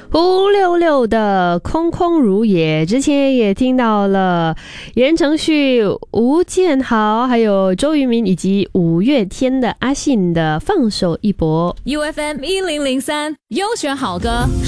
胡六六的空空如也，之前也听到了言承旭、吴建豪，还有周渝民以及五月天的阿信的放手一搏。 UFM 1003优选好歌